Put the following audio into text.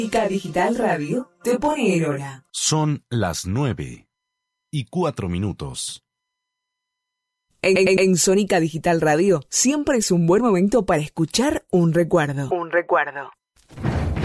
Sónica Digital Radio te pone en hora. Son las 9:04. En Sónica Digital Radio siempre es un buen momento para escuchar un recuerdo.